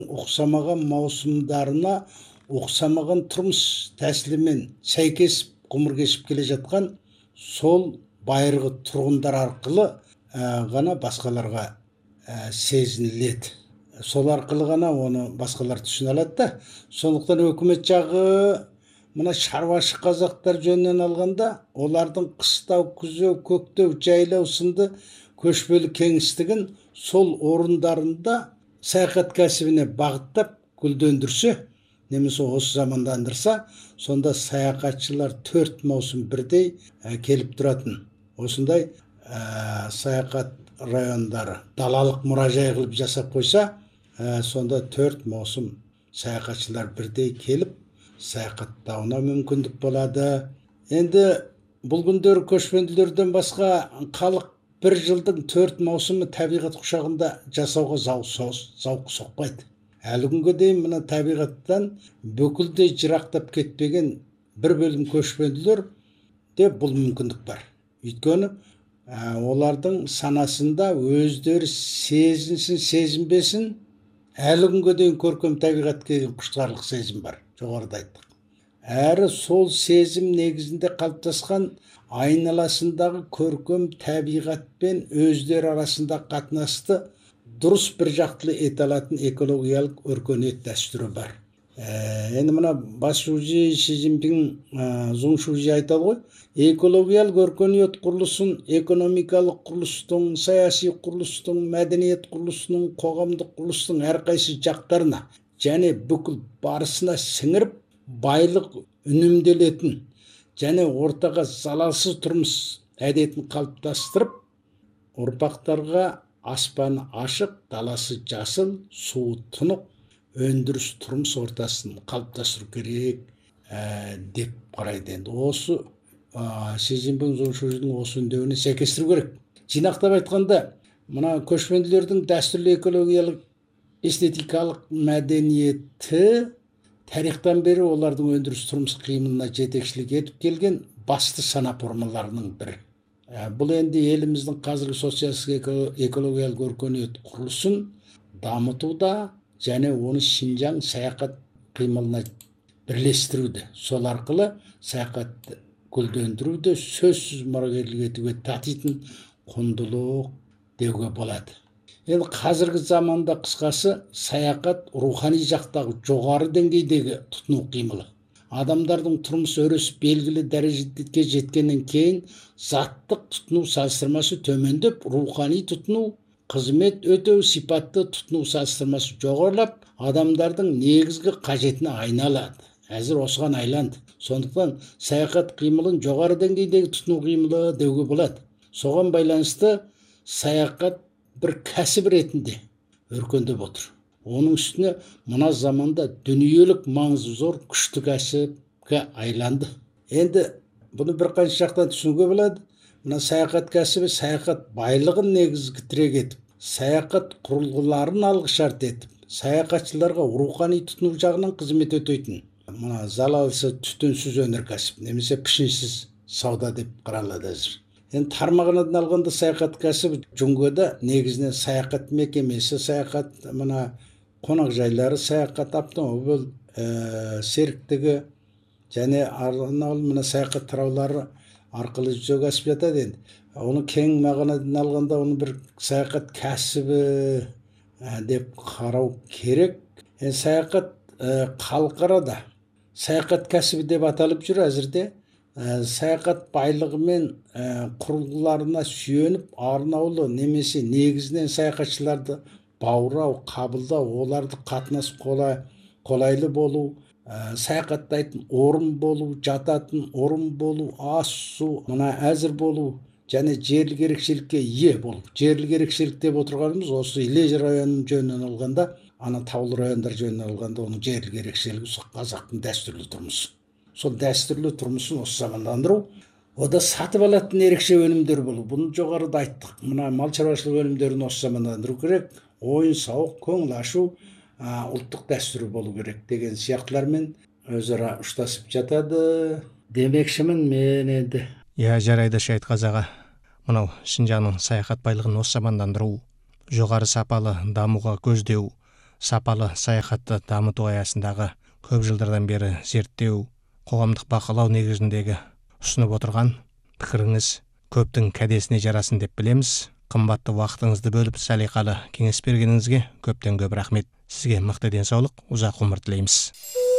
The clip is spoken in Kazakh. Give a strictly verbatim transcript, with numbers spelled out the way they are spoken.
ұқсамаған маусымдарына ұқсамаған тұрмыс тәсілімен сәйкес ғұмыр кешіп келе жатқан сол байырғы тұрғындар арқылы ә, ғана басқаларға ә, сезініледі. Сол арқылы ғана оны басқалар түсіне алады да. Сондықтан өкімет жағы мына шаруашы қазақтар жөнінен алғанда, олардың қыстау, күзеу, көктеу, жайлау сынды көшпелі кеңістігін сол орындарында саяхат кәсібіне бағыттап гүлдендірсе, немесе осы замандандырса, сонда саяхатшылар төрт маусым бірдей ә, келіп тұратын. Осындай ә, саяхат райондары далалық мұражай қылып жасап қойса, ә, сонда төрт маусым саяхатшылар бірдей келіп саяхаттауына мүмкіндік болады. Енді бұл күндері көшпенділерден басқа халық бір жылдың төрт маусымы табиғат құшағында жасауға зауқы соқпайды. Әлі күнге дейін мына табиғаттан бүкілдей жырақтап кетпеген бір бөлім көшпенділер де бұл мүмкіндік бар. Өйткені ә, олардың санасында өздері сезінсін, сезінбесін, әлі күнге дейін көркем табиғат деген құштарлық сезім бар. Жоғарыда айттық. Әрі сол сезім негізінде қалыптасқан айналасындағы көркем табиғатпен өздері арасында қатынасты дұрыс бір жақтылы ете алатын экологиялық өркениет дәстүрі бар. Ә, енді мына бас шужи Ши Цзиньпин Зун Шужи айтады ғой, экологиялық өркениет құрылысын экономикалық құрылыстың, саяси құрылыстың, мәдениет құрылысының, қоғамдық құрылыстың әрқайсы жақтарына және бүкіл барысына сіңіріп, байлық үнемделетін және ортаға залалсыз тұрмыс әдетін қалыптастырып, ұрпақтарға аспаны ашық, даласы жасыл, суы тұнық, өндіріс тұрмыс ортасын қалыптастыру керек ә, деп қарайды. Енді осы ә, Ши Цзиньпин Зун Шужидің осы үндеуіне сәйкестіру керек. Жинақтап айтқанда, мына көшпенділердің дәстүрлі экологиялық эстетикалық мәдениеті тарихтан бері олардың өндіріс тұрмыс қимылына жетекшілік етіп келген басты сана формаларының бірі. Бұл енді еліміздің қазіргі социалистік экологиялық өркениет құрылысын дамытуда және оны Шинжаң саяхат қимылына бірлестіруді, сол арқылы саяхатты гүлдендіруді сөзсіз мұрагерлік етуге татитын құндылық деуге болады. Енді қазіргі заманда қысқасы саяхат рухани жақтағы жоғары деңгейдегі тұтыну қимылы. Адамдардың тұрмыс өресі белгілі дәрежеге жеткеннен кейін заттық тұтыну салыстырмасы төмендеп, рухани тұтыну, қызмет өтеу сипатты тұтыну салыстырмасы жоғарылап, адамдардың негізгі қажетіне айналады. Әзір осыған айланды. Сондықтан саяхат қимылын жоғары деңгейдегі тұтыну қимылы деуге болады. Соған байланысты саяхат бір кәсіп ретінде өркендеп отыр. Оның үстіне мына заманда дүниелік маңызы зор күшті кәсіпке айланды. Енді бұны бір қанша жақтан түсінуге болады. Мына саяхат кәсібі саяхат байлығын негізгі тірек етіп, саяхат құрылғыларын алғышарт етіп, саяхатшыларға рухани тұтыну жағынан қызмет өтейтін. Мына залалсыз түтінсіз өнеркәсіп немесе пішінсіз сауда деп қаралады әзір. Енді тармағынан алғанда саяхат кәсібі жүнгөді негізінен саяхат мекемесі, саяхат мына қонақжайлары, саяхат автомобиль ә, серіктігі және арнаулы мына саяхат тараулары арқылы жүзеге асып жатады. Енді оны кең мағынадан алғанда оны бір саяхат кәсібі ә, деп қарау керек. Енді саяхат ә, халықарада саяхат кәсібі деп аталып жүр әзірде. Ә, саяхат байлығы мен ә, құрылғыларына сүйеніп арнаулы немесе негізінен саяхатшыларды баурау, қабылдау, оларды қатынас қолай, қолайлы болу, ә, саяхаттайтын орын болу, жататын орын болу, ас су мына әзір болу және жерлік ерекшелікке ие болу. Жерлік ерекшелік деп отырғанымыз осы Іле районының жөнінен алғанда, ана таулы райондар жөнінен алғанда оның жерлік ерекшелігі қазақтың дәстүрлі тұрмысы. Сол дәстүрлі тұрмысын осы замандандыру, ода сатып алатын ерекше өнімдер болу. Бұны жоғарыда айттық. Мына мал шаруашылық өнімдерін осы замандандыру керек. Ойын, сауық, көңіл ашу ә, ұлттық дәстүрі болу керек деген сияқтылармен өзара ұштасып жатады демекшімін мен енді. Иә, жарайды Шайытқазы аға. Мынау Шинжаңның саяхат байлығын осы замандандыру, жоғары сапалы дамуға көздеу, сапалы саяхатты дамыту аясындағы көп жылдардан бері зерттеу, қоғамдық бақылау негізіндегі ұсынып отырған пікіріңіз көптің кәдесіне жарасын деп білеміз. Қымбатты уақытыңызды бөліп салиқалы кеңес бергеніңізге көптен көп рахмет. Сізге мықты денсаулық, ұзақ ғұмыр тілейміз.